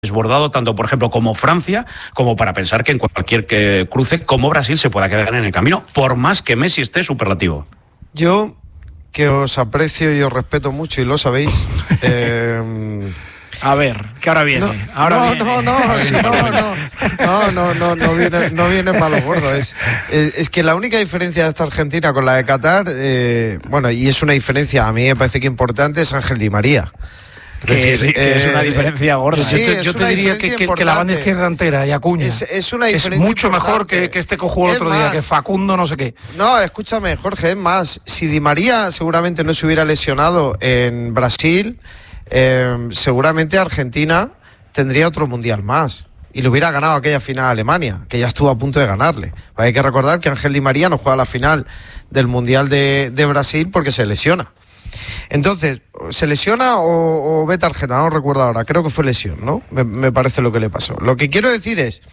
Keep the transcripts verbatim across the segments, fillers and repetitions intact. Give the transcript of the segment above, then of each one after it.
desbordado tanto, por ejemplo, como Francia, como para pensar que en cualquier que cruce, como Brasil, se pueda quedar en el camino, por más que Messi esté superlativo. Yo, que os aprecio y os respeto mucho, y lo sabéis... eh... A ver, que ahora viene. No, ahora no, viene. no, no, sí, no, no, no, no, no, no viene, no viene para lo gordo. Es, es, es que la única diferencia de esta Argentina con la de Qatar, eh, bueno, y es una diferencia, a mí me parece que importante, es Ángel Di María. Que, decir, sí, que eh, es una diferencia gorda. Sí, yo te, yo te diría que, que, que la banda izquierda entera y Acuña es, es, una es mucho importante. mejor que, que este cojudo el otro más, día, que Facundo no sé qué. No, escúchame, Jorge, es más, si Di María seguramente no se hubiera lesionado en Brasil, eh, seguramente Argentina tendría otro mundial más y le hubiera ganado aquella final a Alemania, que ya estuvo a punto de ganarle. Hay que recordar que Ángel Di María no juega la final del mundial de, de Brasil porque se lesiona. Entonces, ¿se lesiona o, o ve tarjeta? No recuerdo ahora, creo que fue lesión, ¿no? Me, me parece lo que le pasó. Lo que quiero decir es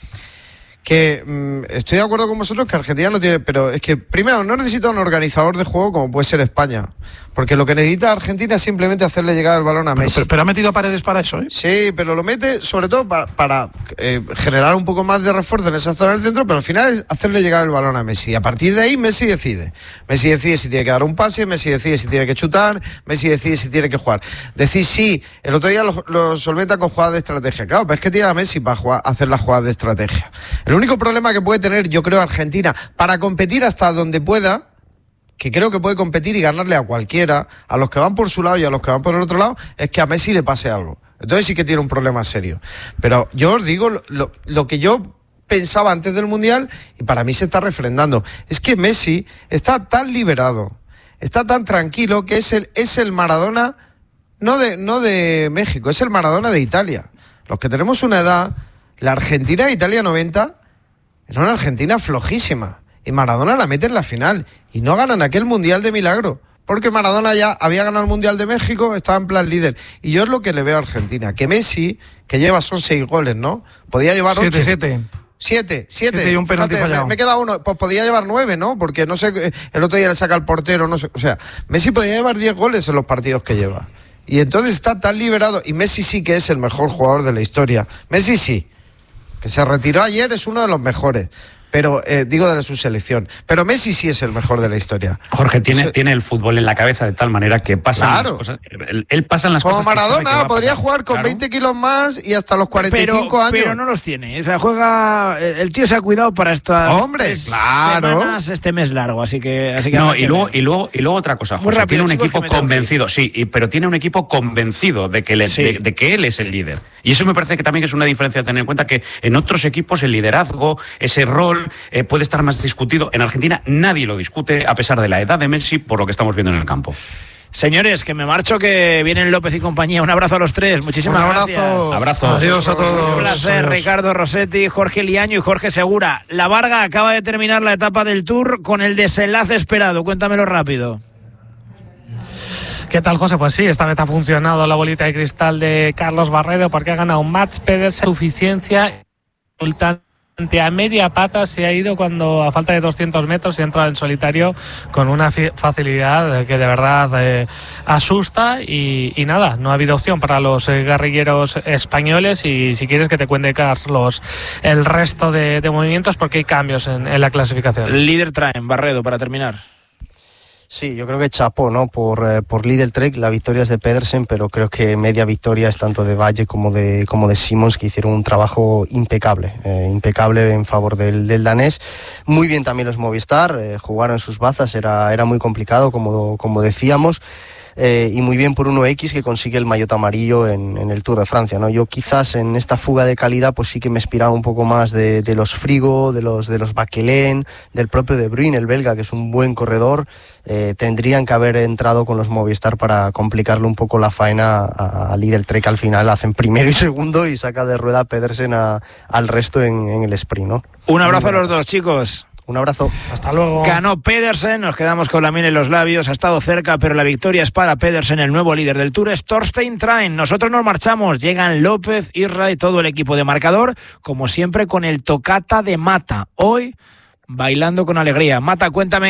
que mmm, estoy de acuerdo con vosotros que Argentina no tiene, pero es que primero no necesita un organizador de juego como puede ser España, porque lo que necesita Argentina es simplemente hacerle llegar el balón a Messi. Pero, pero, pero ha metido a Paredes para eso, ¿eh? Sí, pero lo mete sobre todo para, para eh, generar un poco más de refuerzo en esa zona del centro, pero al final es hacerle llegar el balón a Messi. Y a partir de ahí Messi decide. Messi decide si tiene que dar un pase, Messi decide si tiene que chutar, Messi decide si tiene que jugar. Decir sí, el otro día lo, lo solventa con jugadas de estrategia. Claro, pero es que tiene a Messi para jugar, hacer las jugadas de estrategia. El único problema que puede tener, yo creo, Argentina, para competir hasta donde pueda, que creo que puede competir y ganarle a cualquiera, a los que van por su lado y a los que van por el otro lado, es que a Messi le pase algo. Entonces sí que tiene un problema serio. Pero yo os digo lo, lo, lo que yo pensaba antes del Mundial, y para mí se está refrendando, es que Messi está tan liberado, está tan tranquilo, que es el, es el Maradona, no de, no de México, es el Maradona de Italia. Los que tenemos una edad, la Argentina de Italia noventa, era una Argentina flojísima. Y Maradona la mete en la final. Y no ganan aquel Mundial de milagro. Porque Maradona ya había ganado el Mundial de México, estaba en plan líder. Y yo es lo que le veo a Argentina. Que Messi, que lleva son seis goles, ¿no? Podía llevar ocho. Siete, siete. Siete, siete. Siete y un penalti Fíjate, fallado. Me, me queda uno. Pues podía llevar nueve, ¿no? Porque no sé, el otro día le saca al portero, no sé. O sea, Messi podía llevar diez goles en los partidos que lleva. Y entonces está tan liberado. Y Messi sí que es el mejor jugador de la historia. Messi sí. Que se retiró ayer, es uno de los mejores. Pero eh, digo de su selección. Pero Messi sí es el mejor de la historia. Jorge tiene, Se... tiene el fútbol en la cabeza de tal manera que pasan claro. las cosas. Él, él pasa en las Como cosas. Maradona, que sabe que podría pasar, jugar con claro. veinte kilos más y hasta los cuarenta y cinco pero, años. Pero no los tiene. O sea, juega. El tío se ha cuidado para estas Hombre, tres claro. semanas, este mes largo. Así que. Así que no, y luego, y, luego, y luego otra cosa. José, rápido, tiene un chicos, equipo que me convencido, sí, y, pero tiene un equipo convencido de que, le, sí. de, de que él es el líder. Y eso me parece que también es una diferencia a tener en cuenta, que en otros equipos el liderazgo, ese rol, eh, puede estar más discutido. En Argentina nadie lo discute, a pesar de la edad de Messi, por lo que estamos viendo en el campo. Señores, que me marcho, que vienen López y compañía. Un abrazo a los tres. Muchísimas Un abrazo. gracias. Abrazo. Adiós a todos. Un placer, Adiós. Ricardo Rossetti, Jorge Liaño y Jorge Segura. La Varga acaba de terminar la etapa del Tour con el desenlace esperado. Cuéntamelo rápido. ¿Qué tal, José? Pues sí, esta vez ha funcionado la bolita de cristal de Carlos Barredo, porque ha ganado Mats Pedersen. Suficiencia a media pata se ha ido cuando a falta de doscientos metros se entra en solitario con una facilidad que de verdad eh, asusta y, y nada, no ha habido opción para los eh, guerrilleros españoles. Y si quieres que te cuente, Carlos, el resto de, de movimientos, porque hay cambios en, en la clasificación. El líder traen, Barredo, para terminar. Sí, yo creo que chapó, ¿no? Por, eh, por Lidl Trek, la victoria es de Pedersen, pero creo que media victoria es tanto de Valle como de, como de Simons, que hicieron un trabajo impecable, eh, impecable en favor del, del danés. Muy bien también los Movistar, eh, jugaron en sus bazas, era, era muy complicado, como, como decíamos. Eh, y muy bien por uno equis, que consigue el maillot amarillo en, en el Tour de Francia, ¿no? Yo quizás en esta fuga de calidad pues sí que me esperaba un poco más de, de los Frigo, de los de los Bakelén, del propio De Bruyne, el belga, que es un buen corredor. Eh, tendrían que haber entrado con los Movistar para complicarle un poco la faena a, a Lidl Trek. Al final hacen primero y segundo y saca de rueda a Pedersen a, al resto en, en el sprint, ¿no? Un abrazo a los dos, chicos. Un abrazo. Hasta luego. Ganó Pedersen, nos quedamos con la miel en los labios, ha estado cerca, pero la victoria es para Pedersen. El nuevo líder del Tour es Thorstein Train. Nosotros nos marchamos, llegan López, Isra y todo el equipo de Marcador, como siempre con el tocata de Mata. Hoy, bailando con alegría. Mata, cuéntame.